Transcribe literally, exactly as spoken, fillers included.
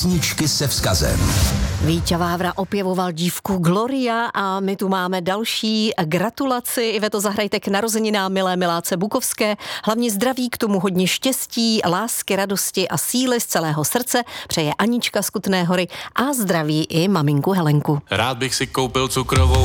Písničky se vzkazem. Víťa Vávra opěvoval dívku Gloria a my tu máme další gratulaci. Iveto, zahrajte k narozeninám milé Miláce Bukovské. Hlavně zdraví, k tomu hodně štěstí, lásky, radosti a síly z celého srdce přeje Anička z Kutné Hory a zdraví i maminku Helenku. Rád bych si koupil cukrovou